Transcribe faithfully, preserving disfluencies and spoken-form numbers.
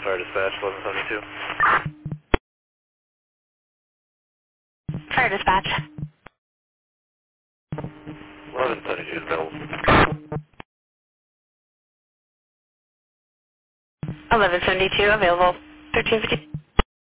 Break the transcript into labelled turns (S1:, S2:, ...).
S1: Fire dispatch, eleven seventy-two.
S2: Fire dispatch.
S1: eleven seventy-two is available.
S2: eleven seventy-two available. thirteen fifty.